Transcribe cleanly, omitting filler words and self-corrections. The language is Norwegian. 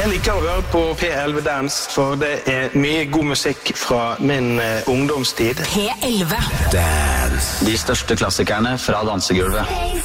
Jeg liker å høre på P11 Dance, for det mye god musikk fra min ungdomstid. P11 Dance. De største klassikerne fra dansegulvet.